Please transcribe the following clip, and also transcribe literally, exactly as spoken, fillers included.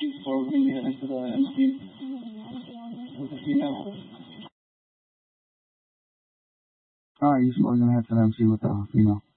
before we get into the M C. You know. Alright, you are gonna head to the M C with the female.